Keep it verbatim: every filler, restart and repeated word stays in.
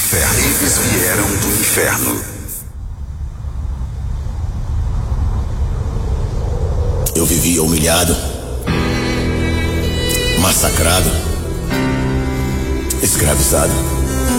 inferno. Eles vieram do inferno. Eu vivia humilhado, massacrado, escravizado.